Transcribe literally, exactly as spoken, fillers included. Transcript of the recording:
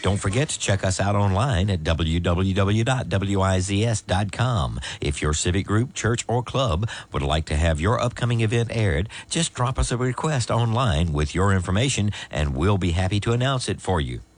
Don't forget to check us out online at w w w dot w i z s dot com. If your civic group, church, or club would like to have your upcoming event aired, just drop us a request online with your information and we'll be happy to announce it for you.